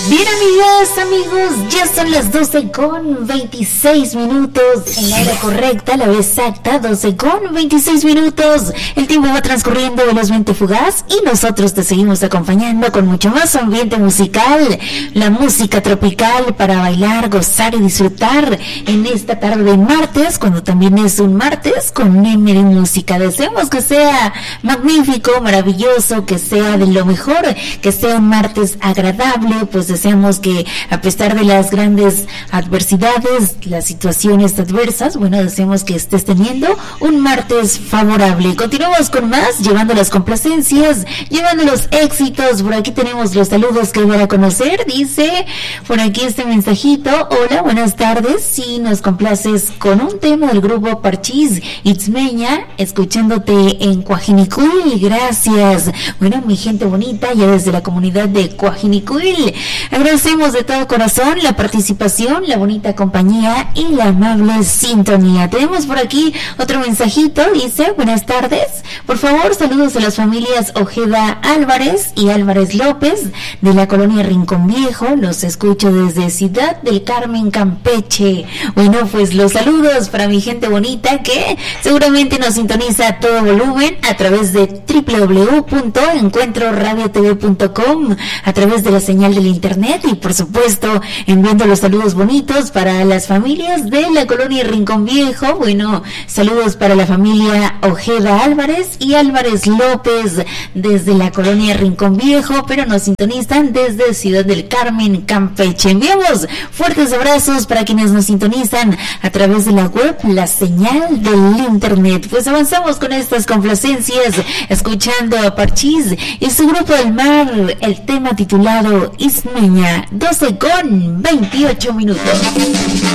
Bien, amigas, amigos, ya son las 12:26 en la hora correcta, la hora exacta, 12:26. El tiempo va transcurriendo velozmente fugaz y nosotros te seguimos acompañando con mucho más ambiente musical, la música tropical para bailar, gozar y disfrutar en esta tarde de martes, cuando también es un martes con M de música. Deseamos que sea magnífico, maravilloso, que sea de lo mejor, que sea un martes agradable, pues deseamos que a pesar de las grandes adversidades, las situaciones adversas, bueno, deseamos que estés teniendo un martes favorable. Continuamos con más, llevando las complacencias, llevando los éxitos. Por aquí tenemos los saludos que dar a conocer. Dice por aquí este mensajito: hola, buenas tardes, si nos complaces con un tema del grupo Parchís Itzmeña, escuchándote en Coajinicuil, gracias. Bueno, mi gente bonita, ya desde la comunidad de Coajinicuil, agradecemos de todo corazón la participación, la bonita compañía y la amable sintonía. Tenemos por aquí otro mensajito, dice: buenas tardes, por favor saludos a las familias Ojeda Álvarez y Álvarez López de la colonia Rincón Viejo, los escucho desde Ciudad del Carmen, Campeche. Bueno, pues los saludos para mi gente bonita que seguramente nos sintoniza a todo volumen a través de www.encuentroradiotv.com, a través de la señal del internet, y por supuesto enviando los saludos bonitos para las familias de la colonia Rincón Viejo. Bueno, saludos para la familia Ojeda Álvarez y Álvarez López desde la colonia Rincón Viejo, pero nos sintonizan desde Ciudad del Carmen, Campeche. Enviamos fuertes abrazos para quienes nos sintonizan a través de la web, la señal del internet. Pues avanzamos con estas complacencias, escuchando a Parchís y su grupo del mar, el tema titulado Itzmeña, 12:28.